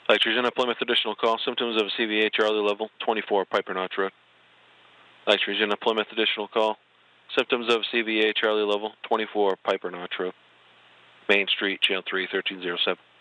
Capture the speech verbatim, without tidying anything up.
Light Regina, Plymouth, additional call. Symptoms of C V A, Charlie level, twenty-four, Piper Notch Road. Light Regina, Plymouth, additional call. Symptoms of C V A, Charlie level, twenty-four, Piper Notch Road. Main Street, channel three, thirteen oh seven.